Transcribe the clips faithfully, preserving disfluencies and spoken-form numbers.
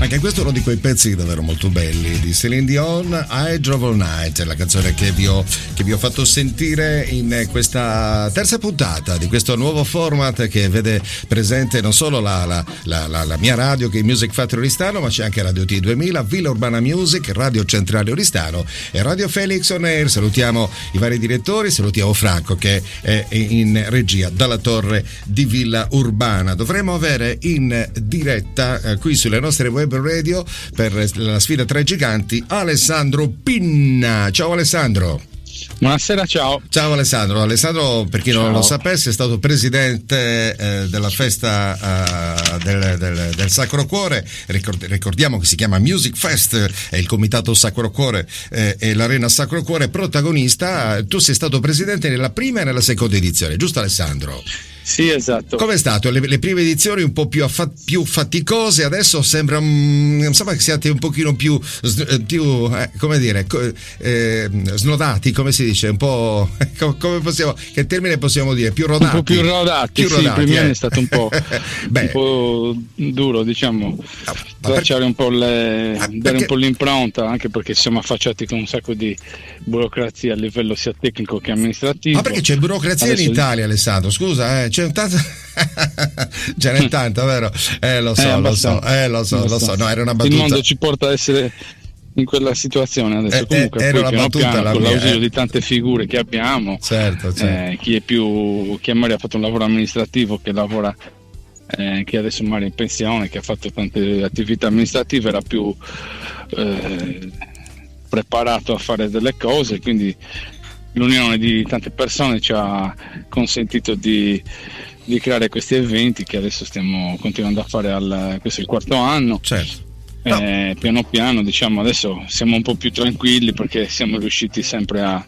Anche questo è uno di quei pezzi davvero molto belli di Celine Dion, I Drove All Night, la canzone che vi ho, che vi ho fatto sentire in questa terza puntata di questo nuovo format che vede presente non solo la, la, la, la, la mia radio che è Music Factory Oristano, ma c'è anche Radio T duemila, Villa Urbana Music, Radio Centrale Oristano e Radio Felix On Air. Salutiamo i vari direttori, salutiamo Franco che è in regia dalla torre di Villa Urbana. Dovremo avere in diretta eh, qui sulle nostre web radio per la sfida tra i giganti Alessandro Pinna. Ciao Alessandro. Buonasera, ciao. Ciao Alessandro. Alessandro, per chi ciao. non lo sapesse, è stato presidente eh, della festa eh, del, del, del Sacro Cuore. Ricord- ricordiamo che si chiama Music Fest, è il comitato Sacro Cuore eh, e l'Arena Sacro Cuore protagonista. Tu sei stato presidente nella prima e nella seconda edizione, giusto Alessandro? Sì, esatto. Com'è stato? Le, le prime edizioni un po' più, affa- più faticose, adesso sembra mm, sembra che siate un pochino più, più eh, come dire, eh, snodati, come si dice, un po' come possiamo, che termine possiamo dire? Più rodati. Un po' più rodati, più sì, rodati, i primi eh. anni è stato un po', un po' duro, diciamo, tracciare un po' le, ah, dare perché... un po' l'impronta, anche perché siamo affacciati con un sacco di burocrazia a livello sia tecnico che amministrativo. Ma perché c'è burocrazia adesso... in Italia, Alessandro? Scusa, eh, c'è un tanto ce n'è tanta, vero? Eh lo so, eh, lo so, eh lo so, lo so. No, era una battuta. Il mondo ci porta ad essere in quella situazione adesso. Eh, Comunque era poi una piano battuta piano, la con mia, l'ausilio eh. di tante figure che abbiamo, certo, certo. Eh, chi è più, chi magari ha fatto un lavoro amministrativo, che lavora eh, che adesso magari è in pensione, che ha fatto tante attività amministrative, era più eh, preparato a fare delle cose, quindi l'unione di tante persone ci ha consentito di, di creare questi eventi che adesso stiamo continuando a fare al, questo è il quarto anno. Certo. Eh, no. Piano piano, diciamo, adesso siamo un po' più tranquilli perché siamo riusciti sempre a,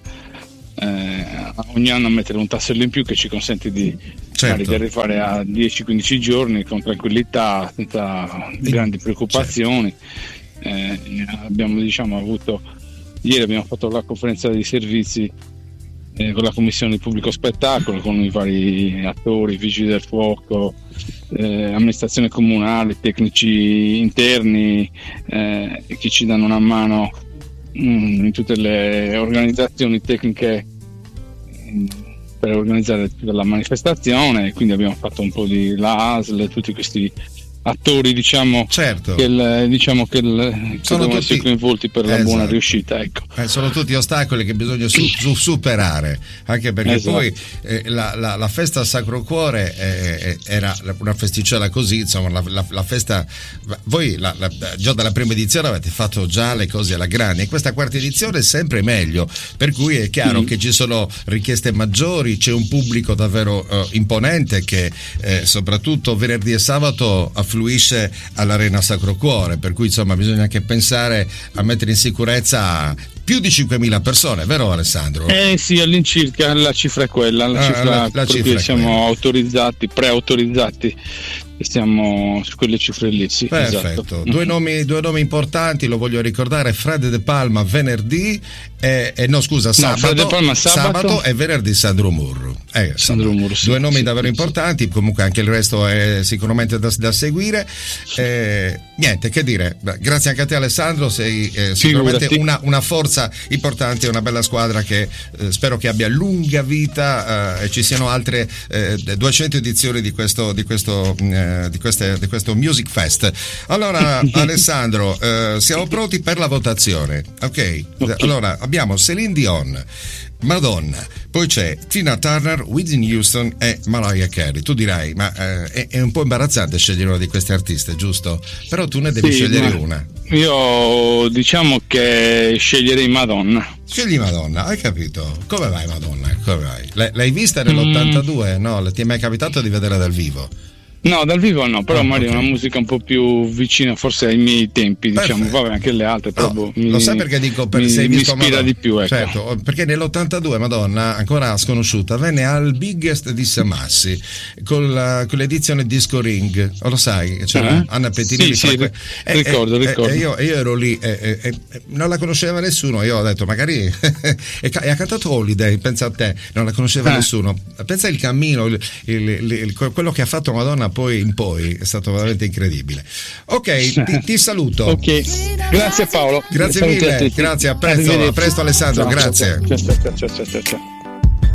eh, a ogni anno a mettere un tassello in più che ci consente di, certo. di arrivare a dieci quindici giorni con tranquillità, senza grandi preoccupazioni. Certo. Eh, abbiamo diciamo avuto ieri abbiamo fatto la conferenza di servizi eh, con la commissione di pubblico spettacolo, con i vari attori, vigili del fuoco, eh, amministrazione comunale, tecnici interni, eh, che ci danno una mano mh, in tutte le organizzazioni tecniche mh, per organizzare la manifestazione. Quindi abbiamo fatto un po' di la A S L, tutti questi attori, diciamo, certo. che, il, diciamo che, il, che devono tutti... essere coinvolti per la esatto. buona riuscita, ecco. Eh, sono tutti ostacoli che bisogna su, su, superare, anche perché esatto. poi eh, la, la, la festa al Sacro Cuore eh, era una festicella così, insomma la, la, la festa, voi la, la, già dalla prima edizione avete fatto già le cose alla grande, e questa quarta edizione è sempre meglio, per cui è chiaro mm. che ci sono richieste maggiori, c'è un pubblico davvero uh, imponente che eh, soprattutto venerdì e sabato affluisce all'Arena Sacro Cuore, per cui insomma bisogna anche pensare a mettere in sicurezza più di cinquemila persone, vero Alessandro? Eh sì, all'incirca la cifra è quella, la ah, cifra la, la cifra siamo quella. autorizzati, preautorizzati, stiamo su quelle cifre lì, sì. Perfetto. Esatto. Due nomi, due nomi importanti, lo voglio ricordare: Fred De Palma venerdì e, e no scusa sabato, no, Fred De Palma sabato, sabato e venerdì Sandro Murro. Eh, Sandro Murro sì, due nomi sì, davvero sì. importanti, comunque anche il resto è sicuramente da, da seguire. Eh, niente che dire, grazie anche a te Alessandro, sei eh, sicuramente una, una forza importante, una bella squadra che eh, spero che abbia lunga vita eh, e ci siano altre eh, duecento edizioni di questo di questo eh, di queste di questo Music Fest. Allora Alessandro, eh, siamo pronti per la votazione, ok? okay. Allora abbiamo Celine Dion, Madonna, poi c'è Tina Turner, Whitney Houston e Mariah Carey. Tu dirai, ma eh, è, è un po' imbarazzante scegliere una di queste artiste, giusto? Però tu ne devi sì, scegliere una. Io diciamo che sceglierei Madonna. Scegli Madonna, hai capito? Come vai Madonna? Come vai? L- l'hai vista nell'ottantadue? Mm. No, ti è mai capitato di vederla dal vivo? No, dal vivo no, però oh, magari okay. una musica un po' più vicina forse ai miei tempi, diciamo, Perfetto. vabbè anche le altre, però no, mi, lo sai perché dico per, mi, sei mi visto ispira Madonna. Di più, ecco. Certo, perché nell'ottantadue Madonna, ancora sconosciuta, venne al Biggest di Samassi con, la, con l'edizione Disco Ring, lo sai, c'era uh-huh. Anna Pettinelli. Sì, sì, que- e, ricordo, e, ricordo. E io, io ero lì e, e, e non la conosceva nessuno, io ho detto magari e, e ha cantato Holiday, pensa a te, non la conosceva ah. nessuno, pensa il cammino, il, il, il, il, quello che ha fatto Madonna poi in poi è stato veramente incredibile. Ok, ti, ti saluto. Ok, grazie Paolo. Grazie mille, grazie, a presto, a presto Alessandro, ciao, grazie. Ciao, ciao, ciao, ciao, ciao, ciao.